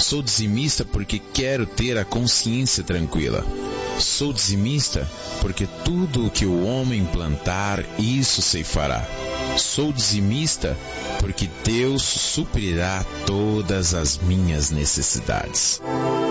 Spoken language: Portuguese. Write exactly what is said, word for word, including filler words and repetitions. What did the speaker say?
Sou dizimista porque quero ter a consciência tranquila. Sou dizimista porque tudo o que o homem plantar, isso ceifará. Sou dizimista porque Deus suprirá todas as minhas necessidades.